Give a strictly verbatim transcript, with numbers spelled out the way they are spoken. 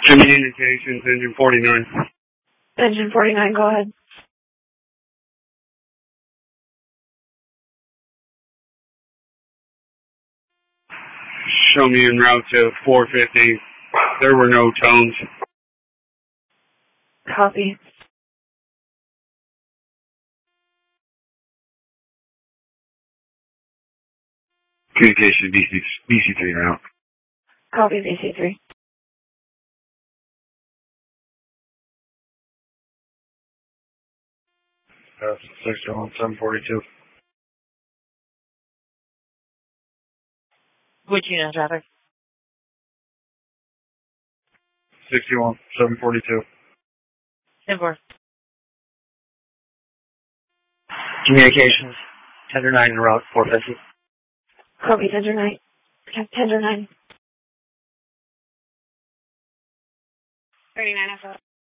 Communications, engine forty-nine. Engine forty-nine, go ahead. Show me en route to four fifty. There were no tones. Copy. Communication B C, B C three route. Copy, B C three. Uh, six one seven forty-two. Which unit, traffic? sixty-one seven forty-two. ten four. Communications, Tender nine en route, four fifty. Copy, Tender nine. Tender nine. thirty-nine F O.